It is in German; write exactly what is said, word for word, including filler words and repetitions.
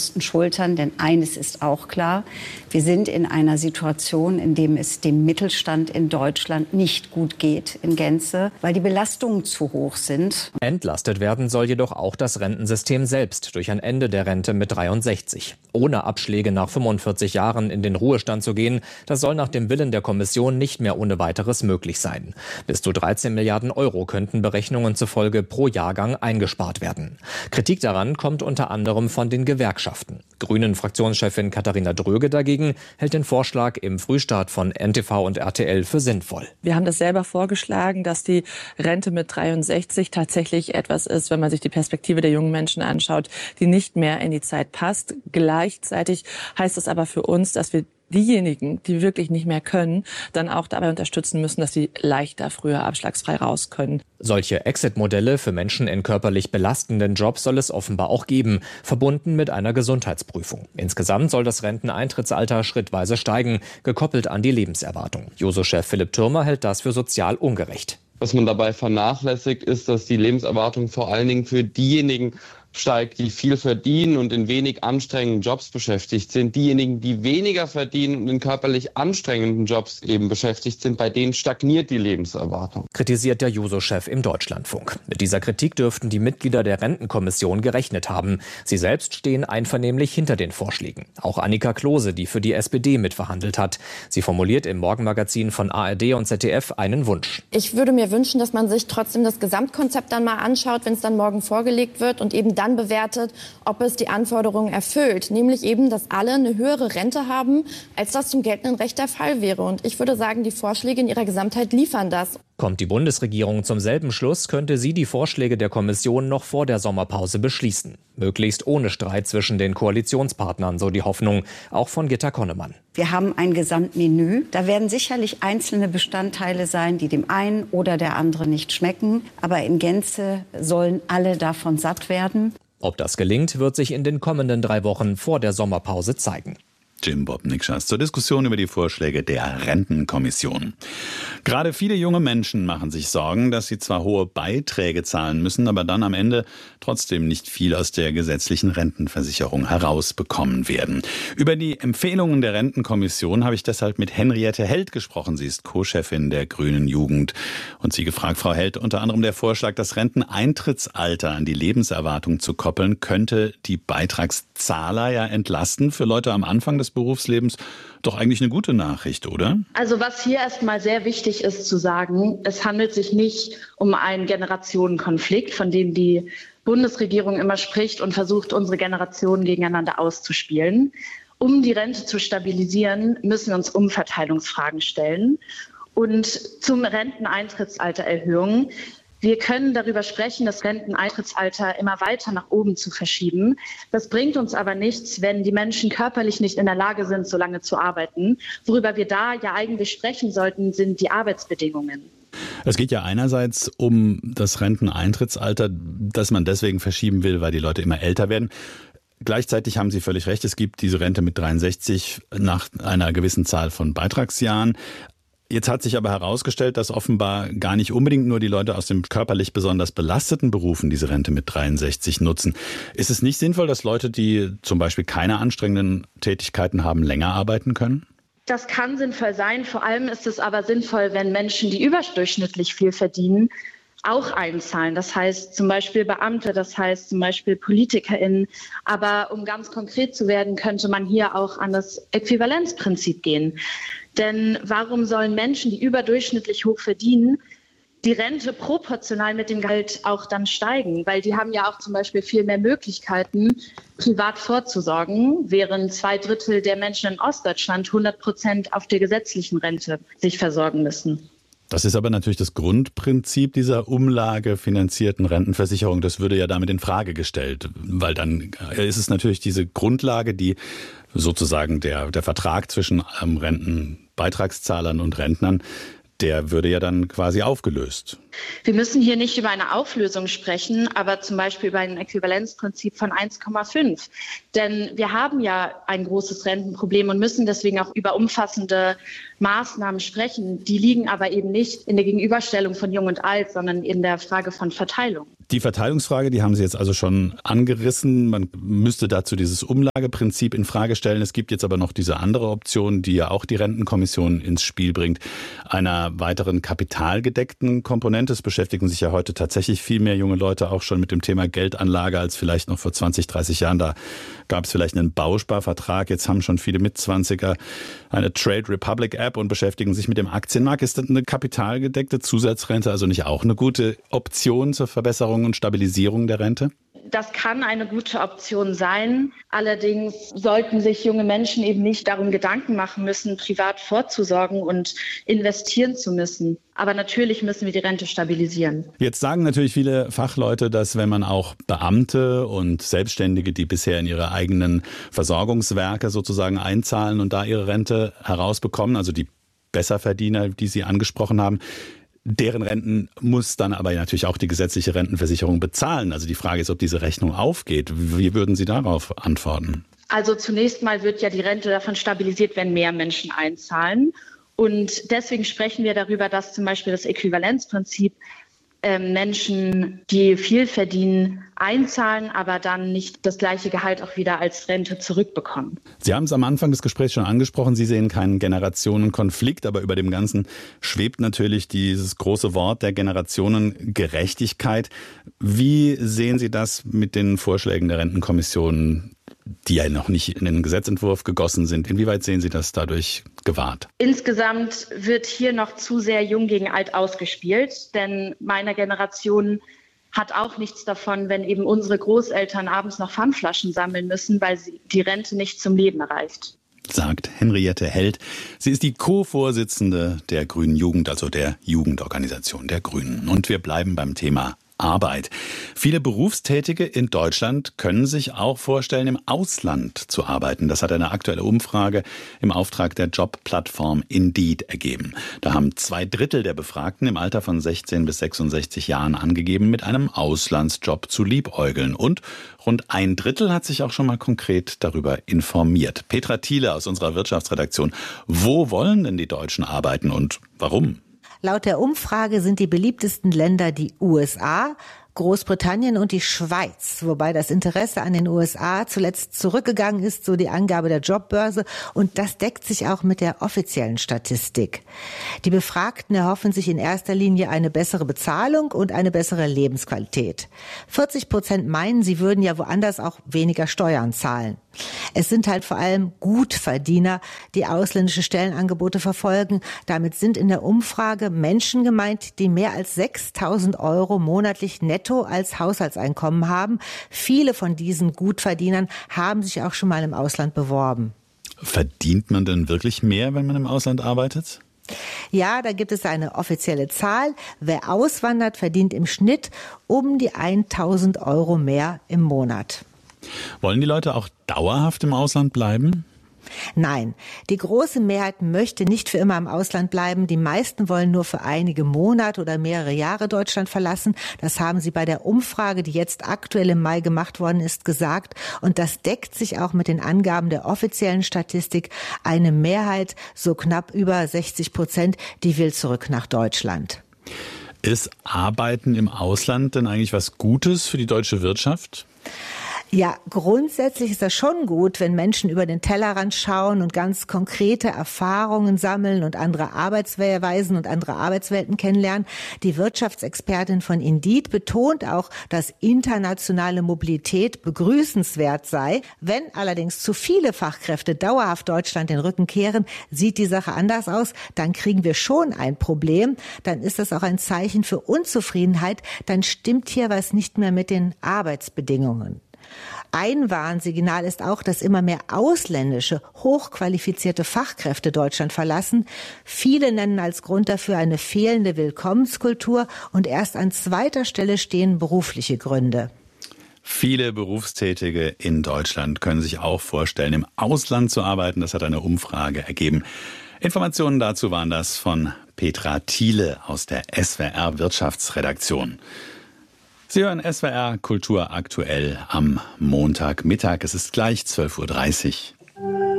robusten Schultern. Denn eines ist auch klar, wir sind in einer Situation, in der es dem Mittelstand in Deutschland nicht gut geht in Gänze, weil die Belastungen zu hoch sind. Entlastet werden soll jedoch auch das Rentensystem selbst durch ein Ende der Rente mit dreiundsechzig. Ohne Abschläge nach fünfundvierzig Jahren in den Ruhestand zu gehen, das soll nach dem Willen der Kommission nicht mehr ohne weiteres möglich sein. Bis zu dreizehn Milliarden Euro könnten Berechnungen zufolge pro Jahrgang eingespart werden. Kritik daran kommt unter anderem von den Gewerkschaften. Grünen-Fraktionschefin Katharina Dröge dagegen hält den Vorschlag im Frühstart von N T V und R T L für sinnvoll. Wir haben das selber vorgeschlagen, dass die Rente mit dreiundsechzig tatsächlich etwas ist, wenn man sich die Perspektive der jungen Menschen anschaut, die nicht mehr in die Zeit passt. Gleichzeitig heißt es aber für uns, dass wir diejenigen, die wirklich nicht mehr können, dann auch dabei unterstützen müssen, dass sie leichter früher abschlagsfrei raus können. Solche Exit-Modelle für Menschen in körperlich belastenden Jobs soll es offenbar auch geben, verbunden mit einer Gesundheitsprüfung. Insgesamt soll das Renteneintrittsalter schrittweise steigen, gekoppelt an die Lebenserwartung. Juso-Chef Philipp Thürmer hält das für sozial ungerecht. Was man dabei vernachlässigt, ist, dass die Lebenserwartung vor allen Dingen für diejenigen steigt, die viel verdienen und in wenig anstrengenden Jobs beschäftigt sind. Diejenigen, die weniger verdienen und in körperlich anstrengenden Jobs eben beschäftigt sind, bei denen stagniert die Lebenserwartung. Kritisiert der Juso-Chef im Deutschlandfunk. Mit dieser Kritik dürften die Mitglieder der Rentenkommission gerechnet haben. Sie selbst stehen einvernehmlich hinter den Vorschlägen. Auch Annika Klose, die für die S P D mitverhandelt hat. Sie formuliert im Morgenmagazin von A R D und Z D F einen Wunsch. Ich würde mir wünschen, dass man sich trotzdem das Gesamtkonzept dann mal anschaut, wenn es dann morgen vorgelegt wird und eben dann bewertet, ob es die Anforderungen erfüllt. Nämlich eben, dass alle eine höhere Rente haben, als das zum geltenden Recht der Fall wäre. Und ich würde sagen, die Vorschläge in ihrer Gesamtheit liefern das. Kommt die Bundesregierung zum selben Schluss, könnte sie die Vorschläge der Kommission noch vor der Sommerpause beschließen. Möglichst ohne Streit zwischen den Koalitionspartnern, so die Hoffnung, auch von Gitta Konnemann. Wir haben ein Gesamtmenü. Da werden sicherlich einzelne Bestandteile sein, die dem einen oder der anderen nicht schmecken. Aber in Gänze sollen alle davon satt werden. Ob das gelingt, wird sich in den kommenden drei Wochen vor der Sommerpause zeigen. Jim Bob Nikschas zur Diskussion über die Vorschläge der Rentenkommission. Gerade viele junge Menschen machen sich Sorgen, dass sie zwar hohe Beiträge zahlen müssen, aber dann am Ende trotzdem nicht viel aus der gesetzlichen Rentenversicherung herausbekommen werden. Über die Empfehlungen der Rentenkommission habe ich deshalb mit Henriette Held gesprochen. Sie ist Co-Chefin der Grünen Jugend. Und sie gefragt, Frau Held, unter anderem der Vorschlag, das Renteneintrittsalter an die Lebenserwartung zu koppeln, könnte die Beitragszahler ja entlasten für Leute am Anfang des Berufslebens. Doch eigentlich eine gute Nachricht, oder? Also was hier erstmal sehr wichtig ist zu sagen, es handelt sich nicht um einen Generationenkonflikt, von dem die Bundesregierung immer spricht und versucht, unsere Generationen gegeneinander auszuspielen. Um die Rente zu stabilisieren, müssen wir uns Umverteilungsfragen stellen. Und zum Renteneintrittsaltererhöhung. Wir können darüber sprechen, das Renteneintrittsalter immer weiter nach oben zu verschieben. Das bringt uns aber nichts, wenn die Menschen körperlich nicht in der Lage sind, so lange zu arbeiten. Worüber wir da ja eigentlich sprechen sollten, sind die Arbeitsbedingungen. Es geht ja einerseits um das Renteneintrittsalter, das man deswegen verschieben will, weil die Leute immer älter werden. Gleichzeitig haben Sie völlig recht, es gibt diese Rente mit dreiundsechzig nach einer gewissen Zahl von Beitragsjahren. Jetzt hat sich aber herausgestellt, dass offenbar gar nicht unbedingt nur die Leute aus den körperlich besonders belasteten Berufen diese Rente mit dreiundsechzig nutzen. Ist es nicht sinnvoll, dass Leute, die zum Beispiel keine anstrengenden Tätigkeiten haben, länger arbeiten können? Das kann sinnvoll sein. Vor allem ist es aber sinnvoll, wenn Menschen, die überdurchschnittlich viel verdienen, auch einzahlen. Das heißt zum Beispiel Beamte, das heißt zum Beispiel PolitikerInnen. Aber um ganz konkret zu werden, könnte man hier auch an das Äquivalenzprinzip gehen. Denn warum sollen Menschen, die überdurchschnittlich hoch verdienen, die Rente proportional mit dem Gehalt auch dann steigen? Weil die haben ja auch zum Beispiel viel mehr Möglichkeiten, privat vorzusorgen, während zwei Drittel der Menschen in Ostdeutschland hundert Prozent auf der gesetzlichen Rente sich versorgen müssen. Das ist aber natürlich das Grundprinzip dieser umlagefinanzierten Rentenversicherung. Das würde ja damit in Frage gestellt, weil dann ist es natürlich diese Grundlage, die sozusagen der, der Vertrag zwischen ähm, Rentenbeitragszahlern und Rentnern, der würde ja dann quasi aufgelöst. Wir müssen hier nicht über eine Auflösung sprechen, aber zum Beispiel über ein Äquivalenzprinzip von eins Komma fünf. Denn wir haben ja ein großes Rentenproblem und müssen deswegen auch über umfassende Maßnahmen sprechen. Die liegen aber eben nicht in der Gegenüberstellung von Jung und Alt, sondern in der Frage von Verteilung. Die Verteilungsfrage, die haben Sie jetzt also schon angerissen. Man müsste dazu dieses Umlageprinzip in Frage stellen. Es gibt jetzt aber noch diese andere Option, die ja auch die Rentenkommission ins Spiel bringt, einer weiteren kapitalgedeckten Komponente. Es beschäftigen sich ja heute tatsächlich viel mehr junge Leute auch schon mit dem Thema Geldanlage als vielleicht noch vor zwanzig, dreißig Jahren. Da gab es vielleicht einen Bausparvertrag. Jetzt haben schon viele Mitzwanziger eine Trade Republic App und beschäftigen sich mit dem Aktienmarkt. Ist das eine kapitalgedeckte Zusatzrente also nicht auch eine gute Option zur Verbesserung und Stabilisierung der Rente? Das kann eine gute Option sein. Allerdings sollten sich junge Menschen eben nicht darum Gedanken machen müssen, privat vorzusorgen und investieren zu müssen. Aber natürlich müssen wir die Rente stabilisieren. Jetzt sagen natürlich viele Fachleute, dass wenn man auch Beamte und Selbstständige, die bisher in ihre eigenen Versorgungswerke sozusagen einzahlen und da ihre Rente herausbekommen, also die Besserverdiener, die Sie angesprochen haben, deren Renten muss dann aber natürlich auch die gesetzliche Rentenversicherung bezahlen. Also die Frage ist, ob diese Rechnung aufgeht. Wie würden Sie darauf antworten? Also zunächst mal wird ja die Rente davon stabilisiert, wenn mehr Menschen einzahlen. Und deswegen sprechen wir darüber, dass zum Beispiel das Äquivalenzprinzip äh, Menschen, die viel verdienen, einzahlen, aber dann nicht das gleiche Gehalt auch wieder als Rente zurückbekommen. Sie haben es am Anfang des Gesprächs schon angesprochen, Sie sehen keinen Generationenkonflikt, aber über dem Ganzen schwebt natürlich dieses große Wort der Generationengerechtigkeit. Wie sehen Sie das mit den Vorschlägen der Rentenkommission, die ja noch nicht in den Gesetzentwurf gegossen sind? Inwieweit sehen Sie das dadurch gewahrt? Insgesamt wird hier noch zu sehr jung gegen alt ausgespielt, denn meine Generation hat auch nichts davon, wenn eben unsere Großeltern abends noch Pfandflaschen sammeln müssen, weil sie die Rente nicht zum Leben reicht. Sagt Henriette Held. Sie ist die Co-Vorsitzende der Grünen Jugend, also der Jugendorganisation der Grünen. Und wir bleiben beim Thema Arbeit. Viele Berufstätige in Deutschland können sich auch vorstellen, im Ausland zu arbeiten. Das hat eine aktuelle Umfrage im Auftrag der Jobplattform Indeed ergeben. Da haben zwei Drittel der Befragten im Alter von sechzehn bis sechsundsechzig Jahren angegeben, mit einem Auslandsjob zu liebäugeln. Und rund ein Drittel hat sich auch schon mal konkret darüber informiert. Petra Thiele aus unserer Wirtschaftsredaktion. Wo wollen denn die Deutschen arbeiten und warum? Laut der Umfrage sind die beliebtesten Länder die U S A, Großbritannien und die Schweiz, wobei das Interesse an den U S A zuletzt zurückgegangen ist, so die Angabe der Jobbörse, und das deckt sich auch mit der offiziellen Statistik. Die Befragten erhoffen sich in erster Linie eine bessere Bezahlung und eine bessere Lebensqualität. vierzig Prozent meinen, sie würden ja woanders auch weniger Steuern zahlen. Es sind halt vor allem Gutverdiener, die ausländische Stellenangebote verfolgen. Damit sind in der Umfrage Menschen gemeint, die mehr als sechstausend Euro monatlich netto als Haushaltseinkommen haben. Viele von diesen Gutverdienern haben sich auch schon mal im Ausland beworben. Verdient man denn wirklich mehr, wenn man im Ausland arbeitet? Ja, da gibt es eine offizielle Zahl. Wer auswandert, verdient im Schnitt um die tausend Euro mehr im Monat. Wollen die Leute auch dauerhaft im Ausland bleiben? Nein, die große Mehrheit möchte nicht für immer im Ausland bleiben. Die meisten wollen nur für einige Monate oder mehrere Jahre Deutschland verlassen. Das haben sie bei der Umfrage, die jetzt aktuell im Mai gemacht worden ist, gesagt. Und das deckt sich auch mit den Angaben der offiziellen Statistik. Eine Mehrheit, so knapp über sechzig Prozent, die will zurück nach Deutschland. Ist Arbeiten im Ausland denn eigentlich was Gutes für die deutsche Wirtschaft? Ja, grundsätzlich ist das schon gut, wenn Menschen über den Tellerrand schauen und ganz konkrete Erfahrungen sammeln und andere Arbeitsweisen und andere Arbeitswelten kennenlernen. Die Wirtschaftsexpertin von Indeed betont auch, dass internationale Mobilität begrüßenswert sei. Wenn allerdings zu viele Fachkräfte dauerhaft Deutschland den Rücken kehren, sieht die Sache anders aus. Dann kriegen wir schon ein Problem. Dann ist das auch ein Zeichen für Unzufriedenheit. Dann stimmt hier was nicht mehr mit den Arbeitsbedingungen. Ein Warnsignal ist auch, dass immer mehr ausländische, hochqualifizierte Fachkräfte Deutschland verlassen. Viele nennen als Grund dafür eine fehlende Willkommenskultur und erst an zweiter Stelle stehen berufliche Gründe. Viele Berufstätige in Deutschland können sich auch vorstellen, im Ausland zu arbeiten. Das hat eine Umfrage ergeben. Informationen dazu waren das von Petra Thiele aus der S W R Wirtschaftsredaktion. Sie hören S W R Kultur aktuell am Montagmittag. Es ist gleich zwölf Uhr dreißig.